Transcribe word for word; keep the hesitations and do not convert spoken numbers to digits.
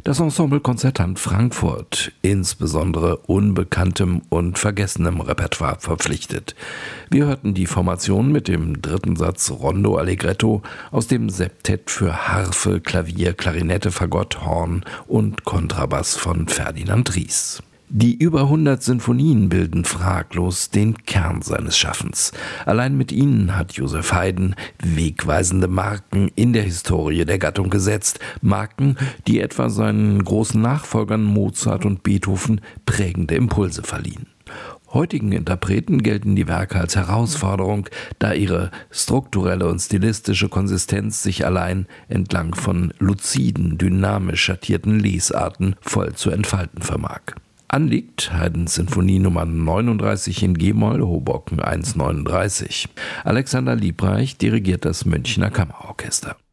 Das Ensemble Konzertant Frankfurt, insbesondere unbekanntem und vergessenem Repertoire verpflichtet. Wir hörten die Formation mit dem dritten Satz Rondo Allegretto aus dem Septett für Harfe, Klavier, Klarinette, Fagott, Horn und Kontrabass von Ferdinand Ries. Die über hundert Sinfonien bilden fraglos den Kern seines Schaffens. Allein mit ihnen hat Joseph Haydn wegweisende Marken in der Historie der Gattung gesetzt. Marken, die etwa seinen großen Nachfolgern Mozart und Beethoven prägende Impulse verliehen. Heutigen Interpreten gelten die Werke als Herausforderung, da ihre strukturelle und stilistische Konsistenz sich allein entlang von luziden, dynamisch schattierten Lesarten voll zu entfalten vermag. Anliegt Haydns Sinfonie Nummer neununddreißig in G-Moll, Hoboken eins neununddreißig. Alexander Liebreich dirigiert das Münchner Kammerorchester.